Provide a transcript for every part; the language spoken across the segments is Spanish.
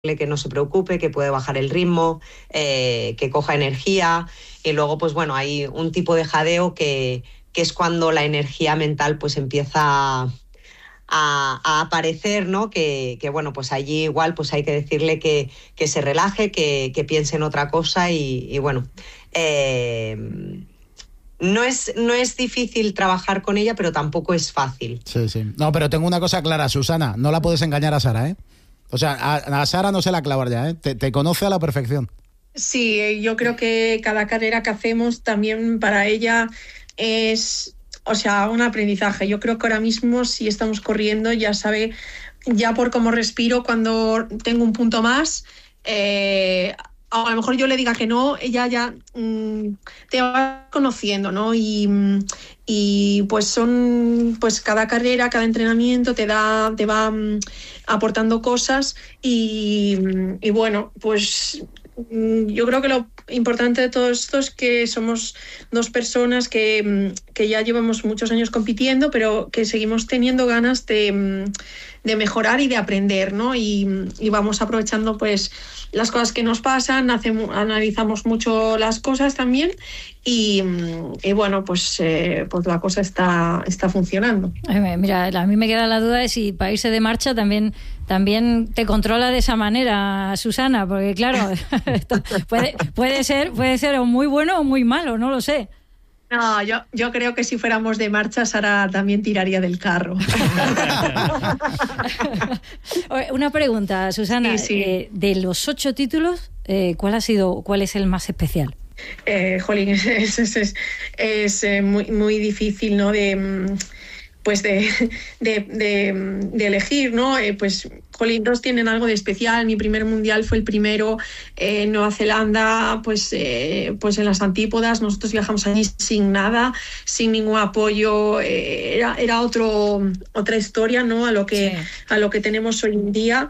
que no se preocupe, que puede bajar el ritmo, que coja energía. Y luego, pues bueno, hay un tipo de jadeo que es cuando la energía mental pues empieza a aparecer, ¿no? Que bueno, pues allí igual pues hay que decirle que se relaje, que piense en otra cosa y bueno, no es difícil trabajar con ella, pero tampoco es fácil. Sí. No, pero tengo una cosa clara, Susana, no la puedes engañar a Sara, ¿eh? O sea, a Sara no se la clavar ya, ¿eh? Te conoce a la perfección. Sí, yo creo que cada carrera que hacemos también para ella es, o sea, un aprendizaje. Yo creo que ahora mismo si estamos corriendo ya sabe, ya por cómo respiro cuando tengo un punto más, a lo mejor yo le diga que no, ella ya te va conociendo, ¿no? Y pues pues cada carrera, cada entrenamiento te va aportando cosas y bueno, pues yo creo que lo importante de todo esto es que somos dos personas que ya llevamos muchos años compitiendo, pero que seguimos teniendo ganas de mejorar y de aprender, ¿no? Y vamos aprovechando pues las cosas que nos pasan, analizamos mucho las cosas también y bueno, pues la cosa está funcionando. Mira, a mí me queda la duda de si para irse de marcha también te controla de esa manera, Susana, porque claro, esto puede ser o muy bueno o muy malo, no lo sé. No, yo creo que si fuéramos de marcha, Sara también tiraría del carro. Una pregunta, Susana. Sí. De los 8 títulos, ¿cuál es el más especial? Jolín, es muy difícil, ¿no? De elegir, ¿no? Pues, jolín, dos tienen algo de especial. Mi primer mundial fue el primero en Nueva Zelanda, pues en las antípodas. Nosotros viajamos allí sin nada, sin ningún apoyo. Era otra historia, ¿no? A lo que tenemos hoy en día.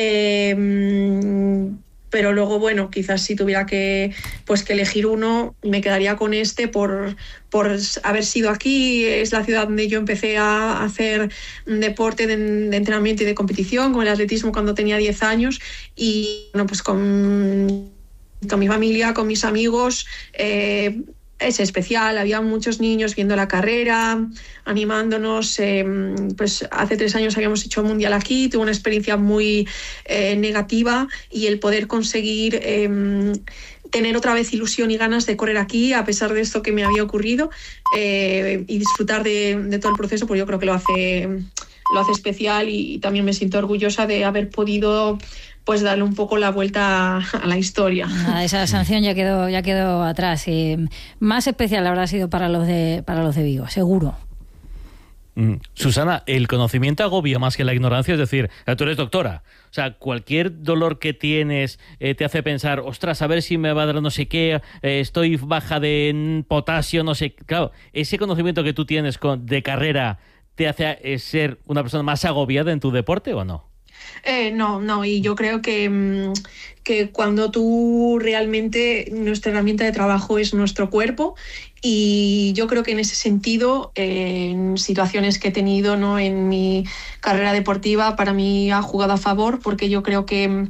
Pero luego, bueno, quizás si tuviera que elegir uno, me quedaría con este por haber sido aquí. Es la ciudad donde yo empecé a hacer deporte de entrenamiento y de competición, con el atletismo cuando tenía 10 años. Y bueno, pues con mi familia, con mis amigos, es especial. Había muchos niños viendo la carrera, animándonos. Pues hace 3 años habíamos hecho mundial aquí, tuve una experiencia muy negativa y el poder conseguir tener otra vez ilusión y ganas de correr aquí a pesar de esto que me había ocurrido y disfrutar de todo el proceso, pues yo creo que lo hace especial y también me siento orgullosa de haber podido pues darle un poco la vuelta a la historia. Esa sanción ya quedó atrás. Más especial habrá sido para los de Vigo, seguro. Susana, el conocimiento agobia más que la ignorancia, es decir, tú eres doctora, o sea, cualquier dolor que tienes te hace pensar, ostras, a ver si me va a dar no sé qué, estoy baja de potasio, no sé, claro, ese conocimiento que tú tienes de carrera te hace ser una persona más agobiada en tu deporte, ¿o no? No, y yo creo que cuando tú realmente, nuestra herramienta de trabajo es nuestro cuerpo, y yo creo que en ese sentido, en situaciones que he tenido, ¿no?, en mi carrera deportiva, para mí ha jugado a favor, porque yo creo que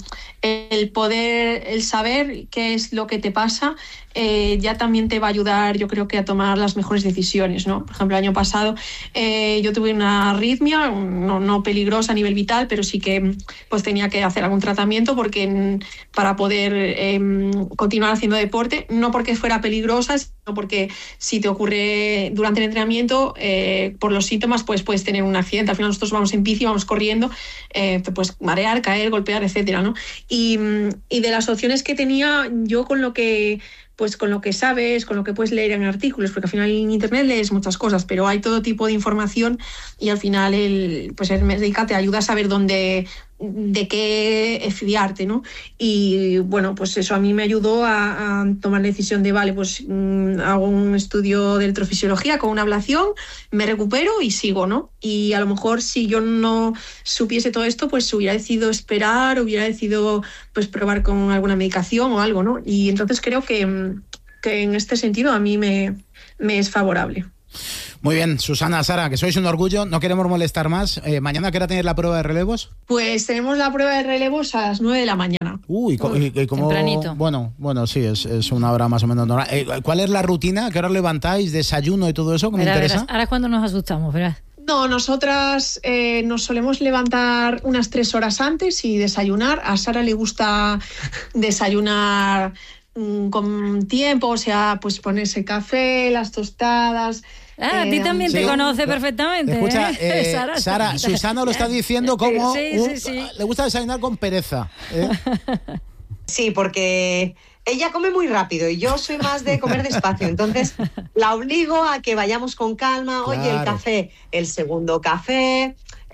el saber qué es lo que te pasa ya también te va a ayudar, yo creo que a tomar las mejores decisiones, ¿no? Por ejemplo, el año pasado yo tuve una arritmia, no peligrosa a nivel vital, pero sí que pues tenía que hacer algún tratamiento para poder continuar haciendo deporte, no porque fuera peligrosa, sino porque si te ocurre durante el entrenamiento, por los síntomas, pues puedes tener un accidente. Al final nosotros vamos en bici, vamos corriendo, te puedes marear, caer, golpear, etcétera, ¿no? Y de las opciones que tenía, yo con lo que sabes, con lo que puedes leer en artículos, porque al final en internet lees muchas cosas, pero hay todo tipo de información y al final el médica te ayuda a saber de qué fiarte, ¿no? Y bueno, pues eso a mí me ayudó a tomar la decisión de, vale, pues hago un estudio de electrofisiología con una ablación, me recupero y sigo, ¿no? Y a lo mejor si yo no supiese todo esto, pues hubiera decidido esperar, hubiera decidido pues probar con alguna medicación o algo, ¿no? Y entonces creo que en este sentido a mí me es favorable. Muy bien, Susana, Sara, que sois un orgullo, no queremos molestar más. ¿Mañana qué hora tenéis la prueba de relevos? Pues tenemos la prueba de relevos a las 9 de la mañana. Uy, ¿cómo? Tempranito. Bueno, sí, es una hora más o menos normal. ¿Cuál es la rutina? ¿Qué hora levantáis? ¿Desayuno y todo eso? ¿Que me interesa? Verás, ahora es cuando nos asustamos, verás. No, nosotras nos solemos levantar unas 3 horas antes y desayunar. A Sara le gusta desayunar con tiempo, o sea, pues ponerse café, las tostadas. A ti también te conoce perfectamente. Escucha, Sara, Susana lo está diciendo como sí. le gusta desayunar con pereza. Sí, porque ella come muy rápido y yo soy más de comer despacio. Entonces la obligo a que vayamos con calma. Claro. Oye, el café, el segundo café.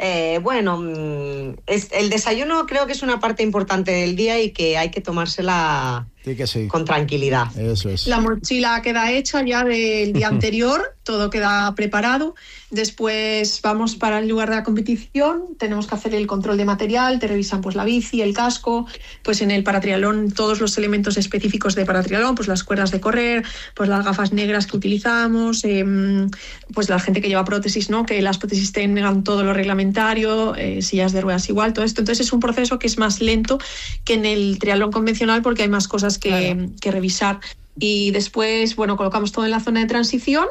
El desayuno creo que es una parte importante del día y que hay que tomársela con tranquilidad. Eso es. La mochila queda hecha ya del día anterior, todo queda preparado. Después vamos para el lugar de la competición, tenemos que hacer el control de material, te revisan pues la bici, el casco, pues en el paratriatlón todos los elementos específicos de paratriatlón, pues las cuerdas de correr, pues las gafas negras que utilizamos, pues la gente que lleva prótesis, ¿no? Que las prótesis tengan todo lo reglamentario, sillas de ruedas igual, todo esto. Entonces es un proceso que es más lento que en el triatlón convencional porque hay más cosas que revisar. Y después, bueno, colocamos todo en la zona de transición.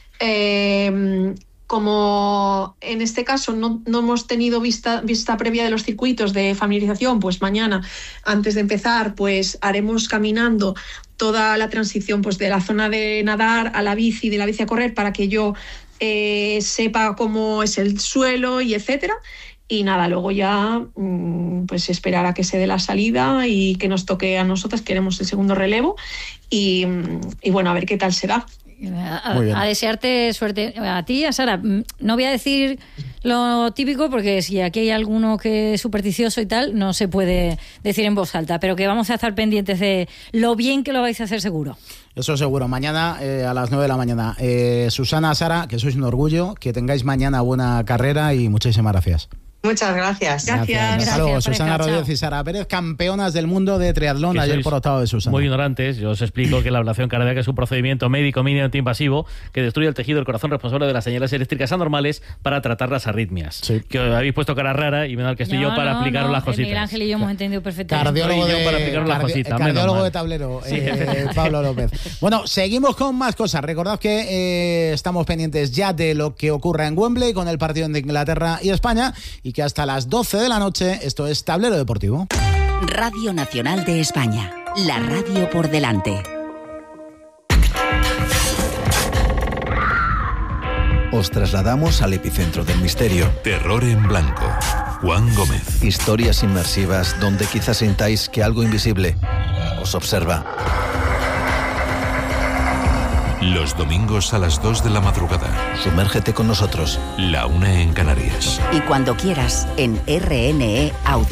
Como en este caso no hemos tenido vista previa de los circuitos de familiarización, pues mañana, antes de empezar, pues haremos caminando toda la transición pues de la zona de nadar a la bici, de la bici a correr, para que yo sepa cómo es el suelo y etcétera. Y nada, luego ya pues esperar a que se dé la salida y que nos toque a nosotras, queremos el segundo relevo y bueno, a ver qué tal será. A desearte suerte a ti, a Sara. No voy a decir lo típico porque si aquí hay alguno que es supersticioso y tal, no se puede decir en voz alta, pero que vamos a estar pendientes de lo bien que lo vais a hacer seguro. Eso seguro. Mañana a las 9 de la mañana. Susana, Sara, que sois un orgullo, que tengáis mañana buena carrera y muchísimas gracias. Muchas gracias. Gracias. Hasta luego, Pareja, Susana chao. Rodríguez y Sara Pérez, campeonas del mundo de triatlón, ayer por octavo de Susana. Muy ignorantes. Yo os explico que la ablación cardíaca es un procedimiento médico mínimamente invasivo que destruye el tejido del corazón responsable de las señales eléctricas anormales para tratar las arritmias. Sí. Que habéis puesto cara rara y menos que estoy yo para explicaros las cositas. Miguel Ángel y yo hemos entendido perfectamente. Cardiólogo de tablero, Sí. Pablo López. Bueno, seguimos con más cosas. Recordad que estamos pendientes ya de lo que ocurra en Wembley con el partido de Inglaterra y España y que hasta las 12 de la noche esto es Tablero Deportivo. Radio Nacional de España, la radio por delante. Os trasladamos al epicentro del misterio. Terror en blanco. Juan Gómez. Historias inmersivas donde quizás sintáis que algo invisible os observa. Los domingos a las 2 de la madrugada. Sumérgete con nosotros. La 1 en Canarias. Y cuando quieras, en RNE Audio.